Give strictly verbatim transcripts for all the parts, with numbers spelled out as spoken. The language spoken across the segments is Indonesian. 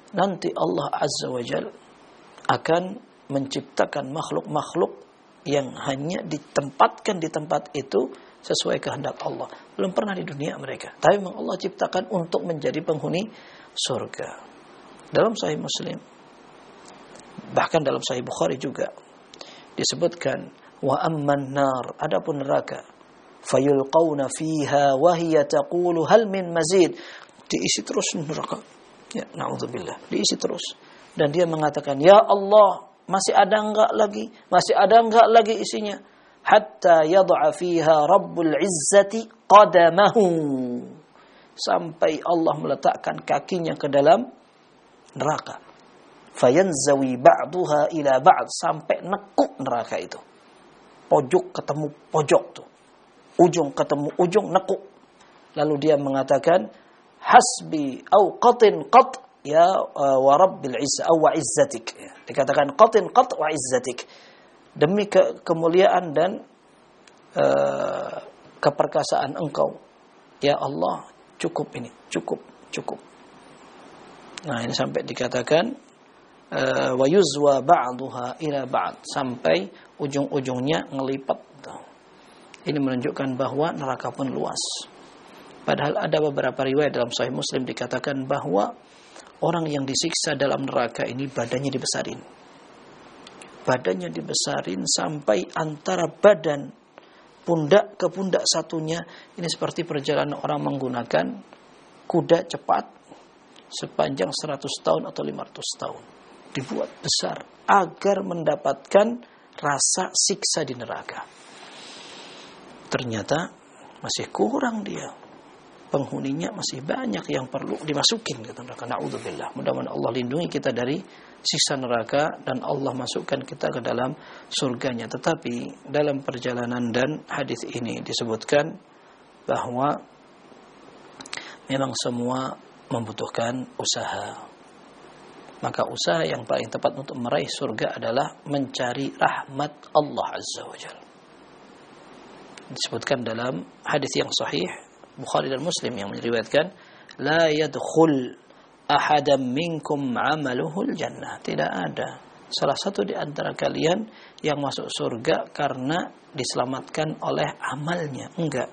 nanti Allah Azza wa Jalla akan menciptakan makhluk-makhluk yang hanya ditempatkan di tempat itu sesuai kehendak Allah. Belum pernah di dunia mereka, tapi memang Allah ciptakan untuk menjadi penghuni surga. Dalam Sahih Muslim, bahkan dalam Sahih Bukhari juga disebutkan, wa amman nar, adapun neraka, fayulqawna fiha wa hiya taqulu hal min mazid, diisi terus neraka. Ya, na'udzubillah, diisi terus. Dan dia mengatakan, ya Allah, masih ada enggak lagi? Masih ada enggak lagi isinya? Hatta yad'a fiha Rabbul Izzati qadamahu. Sampai Allah meletakkan kakinya ke dalam neraka. Fayanzawi ba'duha ila ba'd, sampai nekuk neraka itu. Pojok ketemu pojok tuh. Ujung ketemu ujung, nekuk. Lalu dia mengatakan, hasbi au qatin qat ya uh, wa rabbil izza wa izzatik. Dikatakan qatin qat wa izzatik. Demi ke- kemuliaan dan uh, keperkasaan engkau, ya Allah, cukup ini, cukup, cukup. Nah, ini sampai dikatakan uh, wa yuzwa ba'daha ila ba'd, sampai ujung-ujungnya ngelipat. Ini menunjukkan bahwa neraka pun luas. Padahal ada beberapa riwayat dalam Sahih Muslim dikatakan bahwa orang yang disiksa dalam neraka ini badannya dibesarin. Badannya dibesarin sampai antara badan pundak ke pundak satunya. Ini seperti perjalanan orang menggunakan kuda cepat sepanjang seratus tahun atau lima ratus tahun. Dibuat besar agar mendapatkan rasa siksa di neraka. Ternyata masih kurang dia. Penghuninya masih banyak yang perlu dimasukin ke neraka. Na'udzubillah. Mudah-mudahan Allah lindungi kita dari siksa neraka dan Allah masukkan kita ke dalam surganya. Tetapi dalam perjalanan dan hadis ini disebutkan bahwa memang semua membutuhkan usaha. Maka usaha yang paling tepat untuk meraih surga adalah mencari rahmat Allah Azza wa Jalla. Disebutkan dalam hadis yang sahih Bukhari dan Muslim yang meriwayatkan, la yadkhul ahadam minkum amaluhul jannah. Tidak ada salah satu di antara kalian yang masuk surga karena diselamatkan oleh amalnya. Enggak.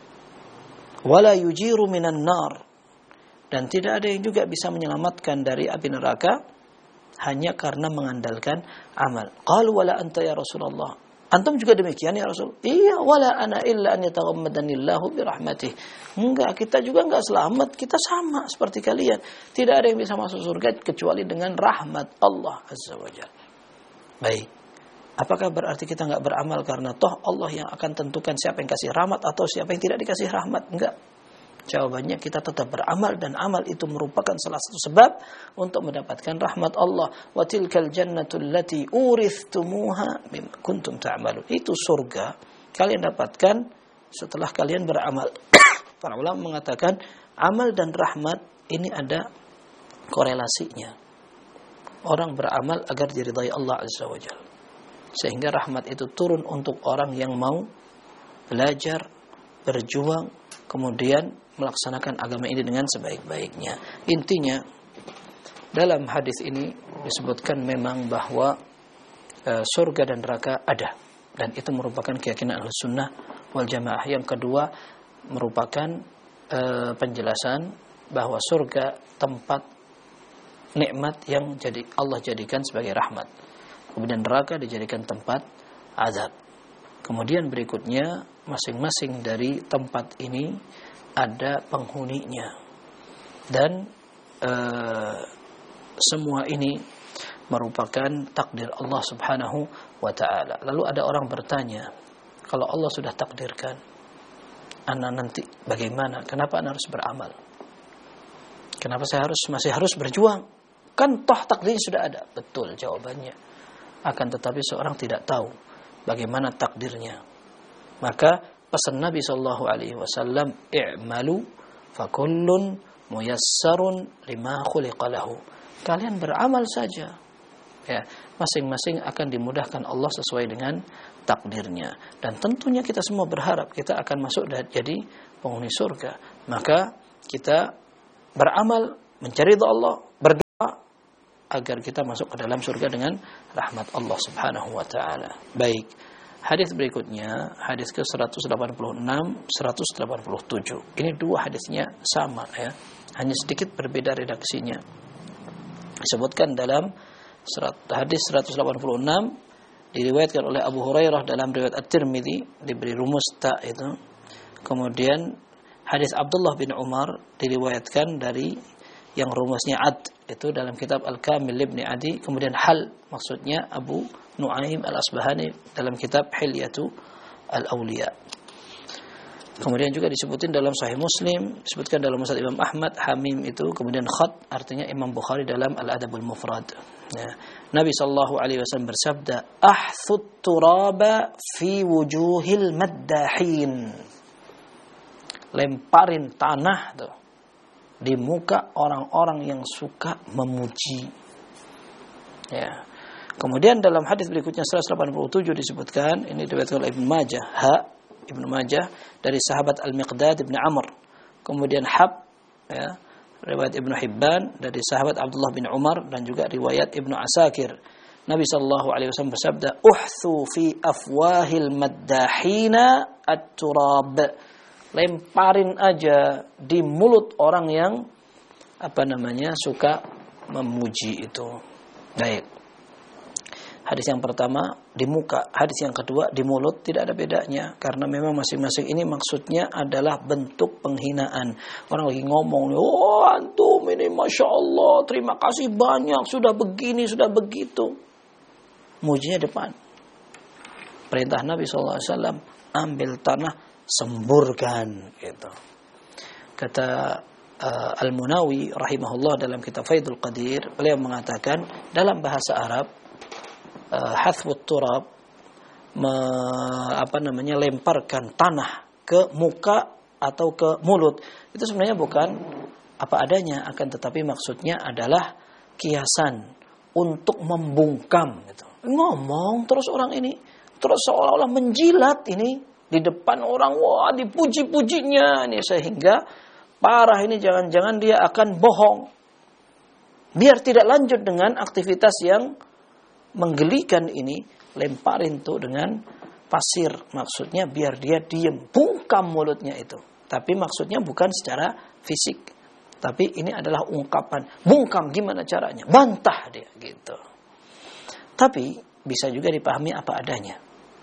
Wala yujiru minan nar. Dan tidak ada yang juga bisa menyelamatkan dari api neraka hanya karena mengandalkan amal. Qalu wala anta ya Rasulullah. Antum juga demikian ya Rasul? Iya, wala ana illa an yataghammadanillahu birahmatih. Enggak, kita juga enggak selamat, kita sama seperti kalian. Tidak ada yang bisa masuk surga kecuali dengan rahmat Allah Azza wa Jalla. Baik. Apakah berarti kita enggak beramal karena toh Allah yang akan tentukan siapa yang kasih rahmat atau siapa yang tidak dikasih rahmat? Enggak. Jawabannya kita tetap beramal dan amal itu merupakan salah satu sebab untuk mendapatkan rahmat Allah. Wa tilkal jannatul lati uristumuha bima kuntum ta'malun. Itu surga kalian dapatkan setelah kalian beramal. Para ulama mengatakan amal dan rahmat ini ada korelasinya. Orang beramal agar diridai Allah Azza wa Jalla. Sehingga rahmat itu turun untuk orang yang mau belajar, berjuang, kemudian melaksanakan agama ini dengan sebaik-baiknya. Intinya dalam hadis ini disebutkan memang bahwa e, surga dan neraka ada, dan itu merupakan keyakinan Ahlussunnah wal Jamaah. Yang kedua merupakan e, penjelasan bahwa surga tempat nikmat yang jadi Allah jadikan sebagai rahmat. Kemudian neraka dijadikan tempat azab. Kemudian berikutnya masing-masing dari tempat ini ada penghuninya. Dan uh, semua ini merupakan takdir Allah Subhanahu wa ta'ala. Lalu ada orang bertanya, kalau Allah sudah takdirkan, ana nanti bagaimana? Kenapa ana harus beramal? Kenapa saya harus masih harus berjuang? Kan toh takdirnya sudah ada. Betul jawabannya. Akan tetapi seorang tidak tahu bagaimana takdirnya. Maka pesan Nabi sallallahu alaihi wasallam, i'malu fakullun muyassarun lima khuliqa lahu. Kalian beramal saja. Ya, masing-masing akan dimudahkan Allah sesuai dengan takdirnya. Dan tentunya kita semua berharap kita akan masuk dan jadi penghuni surga. Maka kita beramal, mencari ridha Allah, berdoa agar kita masuk ke dalam surga dengan rahmat Allah Subhanahu wa taala. Baik. Hadis berikutnya, hadis ke seratus delapan puluh enam, seratus delapan puluh tujuh. Ini dua hadisnya sama ya. Hanya sedikit berbeda redaksinya. Disebutkan dalam hadis seratus delapan puluh enam diriwayatkan oleh Abu Hurairah dalam riwayat At-Tirmidzi, diberi rumus ta itu. Kemudian hadis Abdullah bin Umar diriwayatkan dari yang rumusnya ad, itu dalam kitab Al-Kamil Ibn Adi. Kemudian hal maksudnya Abu Nu'aim Al-Asbahani dalam kitab Hilyatu Al-Awliya. Kemudian juga disebutin dalam Sahih Muslim, disebutkan dalam Musnad Imam Ahmad, hamim itu, kemudian khat artinya Imam Bukhari dalam Al-Adabul Mufrad. Ya. Nabi sallallahu alaihi wasallam bersabda, "Ahthut turaba fi wujuhil maddahin." Lemparin tanah tuh di muka orang-orang yang suka memuji. Ya. Kemudian dalam hadis berikutnya seratus delapan puluh tujuh disebutkan, ini diriwayatkan oleh Ibnu Majah, ha Ibnu Majah dari sahabat Al-Miqdad bin Amr. Kemudian hab ya, riwayat Ibnu Hibban dari sahabat Abdullah bin Umar, dan juga riwayat Ibnu Asakir. Nabi sallallahu alaihi wasallam bersabda, "Uhthu fi afwahil maddahina at-turab." Lemparin aja di mulut orang yang apa namanya suka memuji itu. Baik. Hadis yang pertama di muka, hadis yang kedua di mulut, tidak ada bedanya karena memang masing-masing ini maksudnya adalah bentuk penghinaan. Orang lagi ngomong, "Oh, antum ini Masya Allah, terima kasih banyak, sudah begini, sudah begitu." Mujinya depan. Perintah Nabi sallallahu alaihi wasallam, ambil tanah, semburkan gitu. Kata uh, Al-Munawi rahimahullah dalam kitab Faidul Qadir, beliau mengatakan dalam bahasa Arab uh, hathwut turab me, apa namanya lemparkan tanah ke muka atau ke mulut, itu sebenarnya bukan apa adanya, akan tetapi maksudnya adalah kiasan untuk membungkam gitu. Ngomong terus orang ini terus seolah-olah menjilat ini di depan orang, wah dipuji-pujinya ini, sehingga parah ini, jangan-jangan dia akan bohong. Biar tidak lanjut dengan aktivitas yang menggelikan ini, lemparin tuh dengan pasir. Maksudnya biar dia diem, bungkam mulutnya itu. Tapi maksudnya bukan secara fisik, tapi ini adalah ungkapan. Bungkam gimana caranya? Bantah dia gitu. Tapi bisa juga dipahami apa adanya.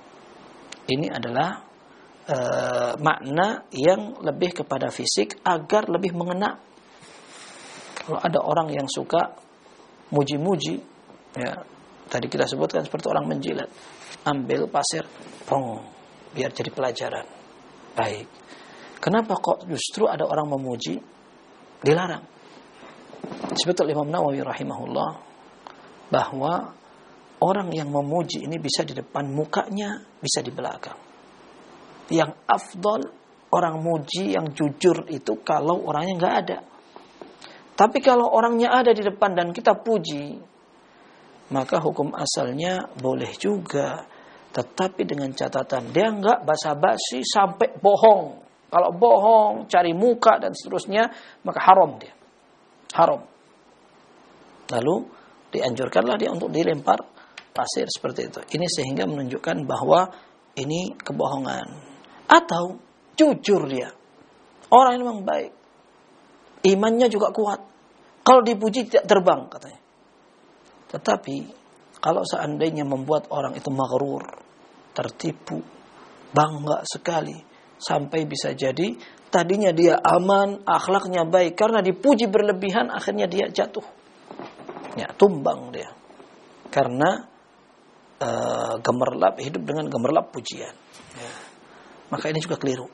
Ini adalah Uh, makna yang lebih kepada fisik agar lebih mengena. Kalau ada orang yang suka muji-muji, ya tadi kita sebutkan seperti orang menjilat, ambil pasir, pong, biar jadi pelajaran. Baik. Kenapa kok justru ada orang memuji dilarang? Sebetulnya Imam Nawawi rahimahullah bahwa orang yang memuji ini bisa di depan mukanya, bisa di belakang. Yang afdol orang muji yang jujur itu kalau orangnya nggak ada. Tapi kalau orangnya ada di depan dan kita puji, maka hukum asalnya boleh juga. Tetapi dengan catatan dia nggak basa-basi sampai bohong. Kalau bohong, cari muka dan seterusnya, maka haram dia. Haram. Lalu dianjurkanlah dia untuk dilempar pasir seperti itu. Ini sehingga menunjukkan bahwa ini kebohongan. Atau jujur dia. Orang ini memang baik. Imannya juga kuat. Kalau dipuji tidak terbang katanya. Tetapi kalau seandainya membuat orang itu maghrur, tertipu, bangga sekali, sampai bisa jadi tadinya dia aman, akhlaknya baik, karena dipuji berlebihan akhirnya dia jatuh. Ya, tumbang dia. Karena uh, gemerlap, hidup dengan gemerlap pujian. Ya. Maka ini juga keliru.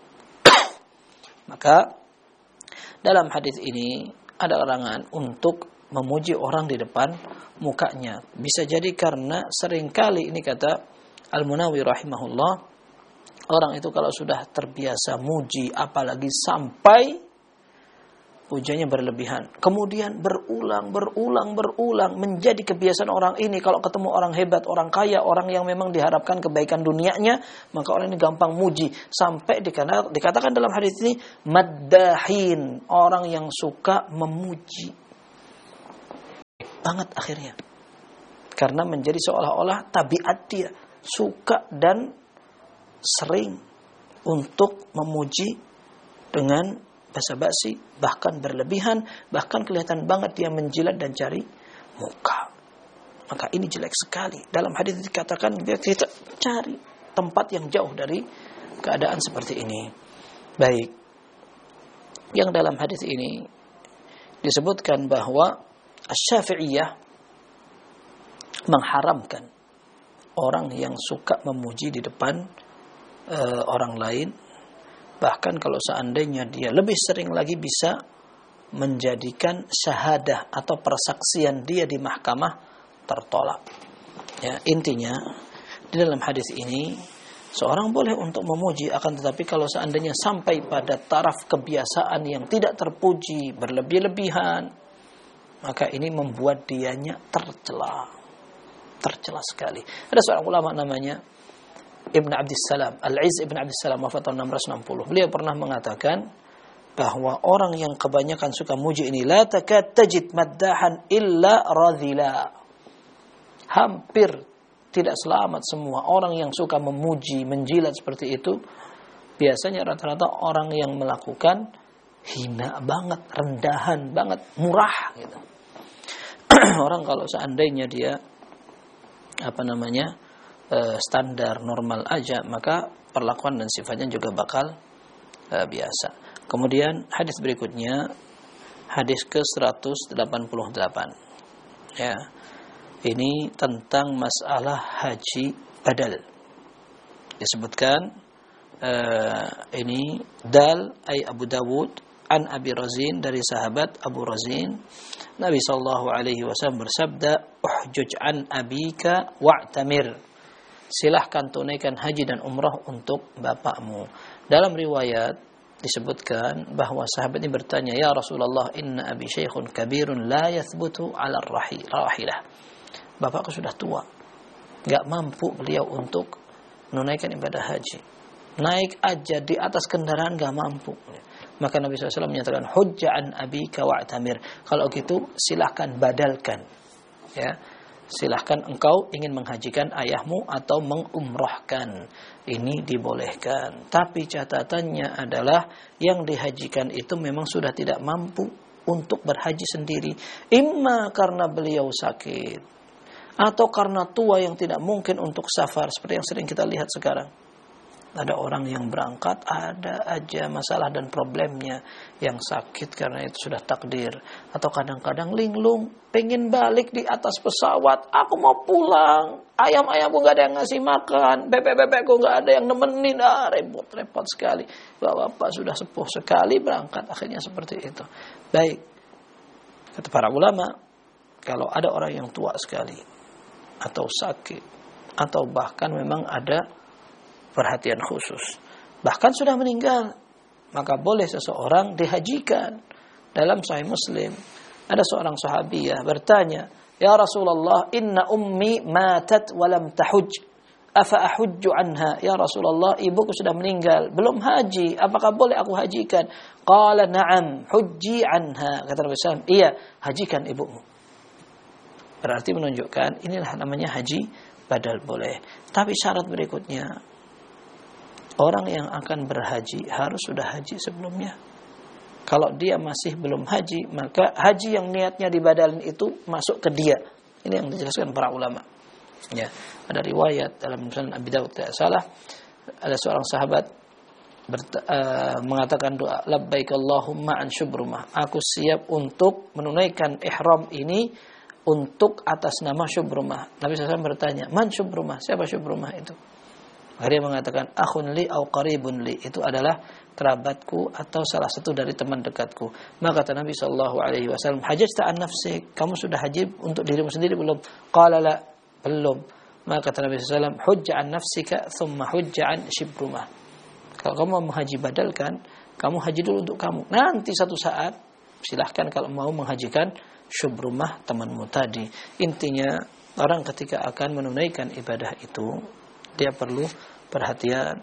Maka dalam hadis ini ada larangan untuk memuji orang di depan mukanya. Bisa jadi karena seringkali ini kata Al-Munawi rahimahullah, orang itu kalau sudah terbiasa muji, apalagi sampai pujiannya berlebihan, kemudian berulang, berulang, berulang, menjadi kebiasaan orang ini. Kalau ketemu orang hebat, orang kaya, orang yang memang diharapkan kebaikan dunianya, maka orang ini gampang muji. Sampai dikatakan dalam hadis ini, maddahin, orang yang suka memuji. banget akhirnya. Karena menjadi seolah-olah tabiat dia, suka dan sering untuk memuji dengan basa-basi, bahkan berlebihan, bahkan kelihatan banget dia menjilat dan cari muka. Maka ini jelek sekali. Dalam hadis dikatakan biar kita cari tempat yang jauh dari keadaan seperti ini. Baik. Yang dalam hadis ini disebutkan bahwa Asy-Syafi'iyah mengharamkan orang yang suka memuji di depan uh, orang lain. Bahkan kalau seandainya dia lebih sering lagi bisa menjadikan syahadah atau persaksian dia di mahkamah tertolak. Ya, intinya di dalam hadis ini seorang boleh untuk memuji, akan tetapi kalau seandainya sampai pada taraf kebiasaan yang tidak terpuji, berlebih-lebihan, maka ini membuat dianya tercela. Tercela sekali. Ada seorang ulama namanya Ibn Abdissalam, Al-Izz Ibn Abdissalam, wafat tahun enam ratus enam puluh. Beliau pernah mengatakan bahwa orang yang kebanyakan suka muji ini la takad tajid maddahan illa radhila. Hampir tidak selamat semua orang yang suka memuji, menjilat seperti itu. Biasanya rata-rata orang yang melakukan hina banget, rendahan banget, murah gitu. Orang kalau seandainya dia apa namanya e, standar normal aja, maka perlakuan dan sifatnya juga bakal e, biasa. Kemudian hadis berikutnya, hadis ke seratus delapan puluh delapan. Ya. Ini tentang masalah haji badal. Disebutkan e, ini dal ay Abu Dawud an Abi Razin, dari sahabat Abu Razin, Nabi sallallahu alaihi wasallam bersabda, "Uhjuj an abika wa'tamir." Silahkan tunaikan haji dan umrah untuk bapakmu. Dalam riwayat disebutkan bahwa sahabat ini bertanya, "Ya Rasulullah, inna abi syaikhun kabirun la yathbutu 'ala ar-rahilah." Bapakku sudah tua, enggak mampu beliau untuk menunaikan ibadah haji. Naik aja di atas kendaraan enggak mampu. Maka Nabi shallallahu alaihi wasallam menyatakan, hujja'an abika wa'tamir. Kalau gitu silahkan badalkan. Ya, silahkan engkau ingin menghajikan ayahmu atau mengumrahkan. Ini dibolehkan. Tapi catatannya adalah yang dihajikan itu memang sudah tidak mampu untuk berhaji sendiri. Imma karena beliau sakit, atau karena tua yang tidak mungkin untuk safar. Seperti yang sering kita lihat sekarang. Ada orang yang berangkat, ada aja masalah dan problemnya. Yang sakit karena itu sudah takdir. Atau kadang-kadang linglung, pengen balik di atas pesawat. Aku mau pulang. Ayam-ayamku gak ada yang ngasih makan. Bebek-bebekku gak ada yang nemenin. Ah, repot-repot sekali. Bapak-bapak sudah sepuh sekali berangkat. Akhirnya seperti itu. Baik. Kata para ulama, kalau ada orang yang tua sekali, atau sakit, atau bahkan memang ada perhatian khusus, bahkan sudah meninggal, maka boleh seseorang dihajikan. Dalam Sahih Muslim ada seorang sahabiyah bertanya, "Ya Rasulullah, inna ummi matat wa lam tahuj, afa ahujju anha?" Ya Rasulullah, ibuku sudah meninggal, belum haji, apakah boleh aku hajikan? Qala na'am, hujji anha. Kata Nabi sallallahu alaihi wasallam, iya, hajikan ibumu. Berarti menunjukkan inilah namanya haji badal, boleh. Tapi syarat berikutnya, orang yang akan berhaji harus sudah haji sebelumnya. Kalau dia masih belum haji, maka haji yang niatnya dibadalin itu masuk ke dia. Ini yang dijelaskan para ulama. Ya, ada riwayat dalam Musnad Abi Dawud, tidak salah, ada seorang sahabat berta, uh, mengatakan doa, labbaik Allahumma an syubrumah. Aku siap untuk menunaikan ihram ini untuk atas nama syubrumah. Nabi shallallahu alaihi wasallam bertanya, man syubrumah? Siapa syubrumah itu? Dia mengatakan, akhun li au qaribun li, itu adalah kerabatku atau salah satu dari teman dekatku. Maka kata Nabi sallallahu alaihi wasallam, hajjta an nafsik, kamu sudah haji untuk dirimu sendiri belum? Qala la, belum. Maka kata Nabi sallallahu alaihi wasallam, hujja an nafsika thumma hujja an shibrumah. Kalau kamu mau haji badalkan, kamu haji dulu untuk kamu. Nanti satu saat silahkan kalau mau menghajikan syubrumah temanmu tadi. Intinya orang ketika akan menunaikan ibadah itu, dia perlu perhatian,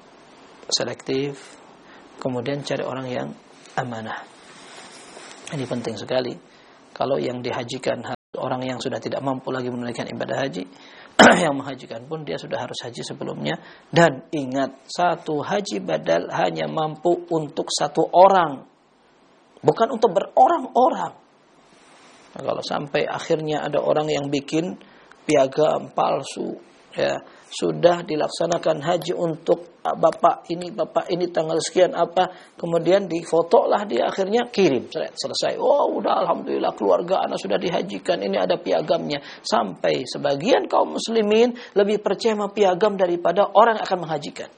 selektif, kemudian cari orang yang amanah. Ini penting sekali. Kalau yang dihajikan Orang yang sudah tidak mampu lagi menunaikan ibadah haji, yang menghajikan pun dia sudah harus haji sebelumnya. Dan ingat, satu haji badal hanya mampu untuk satu orang, bukan untuk berorang-orang. Nah, kalau sampai akhirnya ada orang yang bikin piagam palsu, ya, sudah dilaksanakan haji untuk bapak ini, bapak ini tanggal sekian apa, kemudian difotolah dia, akhirnya kirim, selesai. Oh, udah alhamdulillah keluarga anak sudah dihajikan, ini ada piagamnya. Sampai sebagian kaum muslimin lebih percaya sama piagam daripada orang yang akan menghajikan.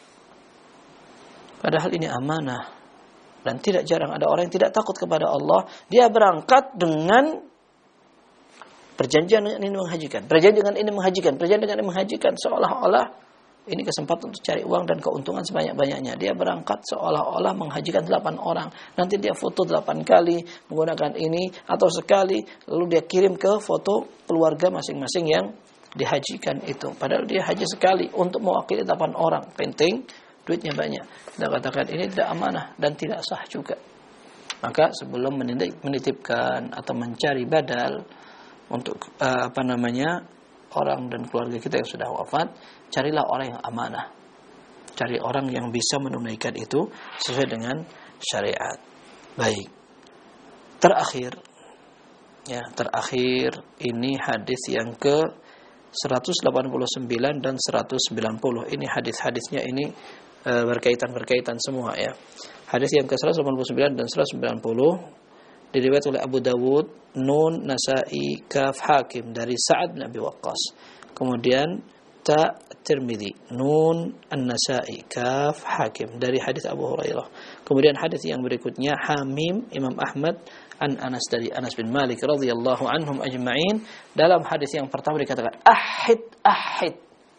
Padahal ini amanah. Dan tidak jarang ada orang yang tidak takut kepada Allah, dia berangkat dengan perjanjian dengan ini menghajikan, perjanjian dengan ini menghajikan, perjanjian dengan ini menghajikan, seolah-olah ini kesempatan untuk cari uang dan keuntungan sebanyak-banyaknya. Dia berangkat seolah-olah menghajikan delapan orang. Nanti dia foto delapan kali menggunakan ini atau sekali, lalu dia kirim ke foto keluarga masing-masing yang dihajikan itu. Padahal dia haji sekali untuk mewakili delapan orang. Penting, duitnya banyak. Kita katakan ini tidak amanah dan tidak sah juga. Maka sebelum menitipkan atau mencari badal untuk uh, apa namanya orang dan keluarga kita yang sudah wafat, carilah orang yang amanah, cari orang yang bisa menunaikan itu sesuai dengan syariat. Baik, terakhir, ya terakhir ini hadis yang ke seratus delapan puluh sembilan dan seratus sembilan puluh. Ini hadis-hadisnya ini uh, berkaitan-berkaitan semua ya. Hadis yang ke seratus delapan puluh sembilan dan seratus sembilan puluh diriwayat oleh Abu Dawud, Nun, Nasa'i, Kaf, Hakim dari Sa'ad bin Abi Waqqas. Kemudian Ta Tirmidzi, Nun, An-Nasa'i, Kaf, Hakim dari hadis Abu Hurairah. Kemudian hadis yang berikutnya Hamim, Imam Ahmad, An Anas dari Anas bin Malik radhiyallahu anhum ajma'in. Dalam hadis yang pertama dikatakan ahid, ahid.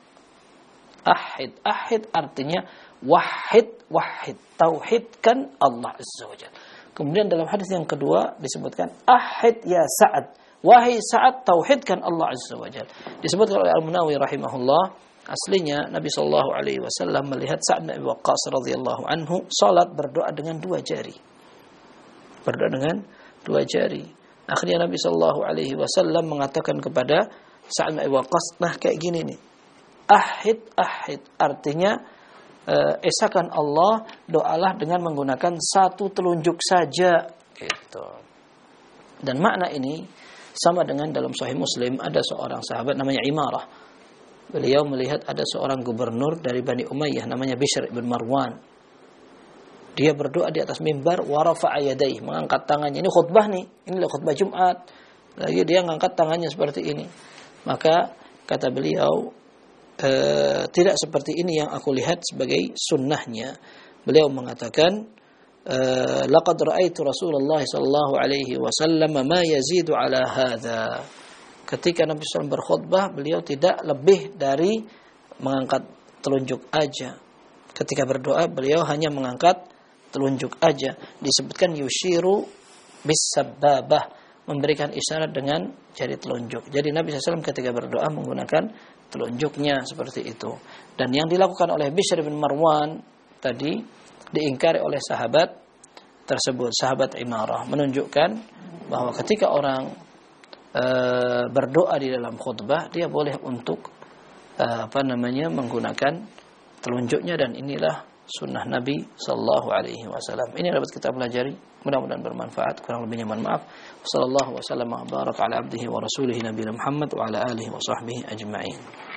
Ahid, ahid artinya wahid, wahid. Tauhidkan Allah Azza wa Jalla. Kemudian dalam hadis yang kedua disebutkan ahid ya Sa'ad, wahai Sa'ad, tauhidkan Allah Azza wa Jalla. Disebutkan oleh Al-Munawi rahimahullah, aslinya Nabi sallallahu alaihi wasallam melihat Sa'ad bin Abi Waqqas radhiyallahu anhu salat berdoa dengan dua jari. Berdoa dengan dua jari. Akhirnya Nabi sallallahu alaihi wasallam mengatakan kepada Sa'ad bin Abi Waqqas, nah kayak gini nih. Ahid, ahid artinya Uh, esakan Allah, doalah dengan menggunakan satu telunjuk saja gitu. Dan makna ini sama dengan dalam Sahih Muslim, ada seorang sahabat namanya Imarah. Beliau melihat ada seorang gubernur dari Bani Umayyah namanya Bishr bin Marwan. Dia berdoa di atas mimbar wa rafa'a yadayhi, mengangkat tangannya. Ini khutbah nih, ini khutbah Jumat. Lagi dia mengangkat tangannya seperti ini. Maka kata beliau, Uh, tidak seperti ini yang aku lihat sebagai sunnahnya. Beliau mengatakan, uh, laqad ra'aitu Rasulullah sallallahu alaihi wasallam ma yazidu ala hadza. Ketika Nabi sallallahu alaihi wasallam berkhutbah, beliau tidak lebih dari mengangkat telunjuk aja. Ketika berdoa, beliau hanya mengangkat telunjuk aja. Disebutkan yushiru bis sababah, memberikan isyarat dengan jari telunjuk. Jadi Nabi sallallahu alaihi wasallam ketika berdoa menggunakan telunjuknya seperti itu. Dan yang dilakukan oleh Bishr bin Marwan tadi diingkari oleh sahabat tersebut, sahabat Imarah, menunjukkan bahwa ketika orang e, berdoa di dalam khutbah, dia boleh untuk e, apa namanya menggunakan telunjuknya, dan inilah sunnah Nabi sallallahu alaihi wasallam. Ini dapat kita pelajari, mudah-mudahan bermanfaat. Kurang lebihnya mohon maaf. Wassallallahu wasallam wa baraka ala abdihi wa rasulih nabiyina Muhammad wa ala alihi wa sahbihi ajma'in.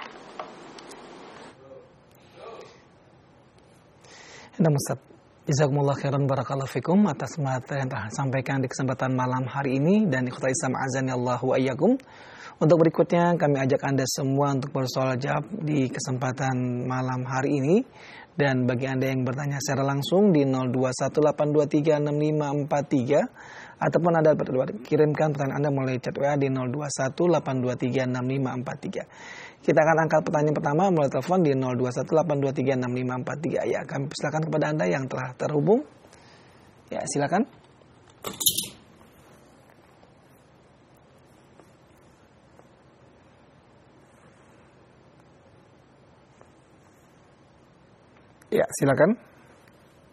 Nah, Ustaz, jazakumullah khairan barakallahu fikum atas materi yang telah disampaikan di kesempatan malam hari ini, dan ikhwata Islam azani Allah wa iyyakum. Untuk berikutnya kami ajak Anda semua untuk bersoal jawab di kesempatan malam hari ini. Dan bagi Anda yang bertanya secara langsung di nol dua satu delapan dua tiga enam lima empat tiga, ataupun Anda kirimkan pertanyaan Anda melalui chat W A di nol dua satu delapan dua tiga enam lima empat tiga. Kita akan angkat pertanyaan pertama melalui telepon di nol dua satu delapan dua tiga enam lima empat tiga. Ya, kami persilakan kepada Anda yang telah terhubung. Ya, silakan. Ya, silakan.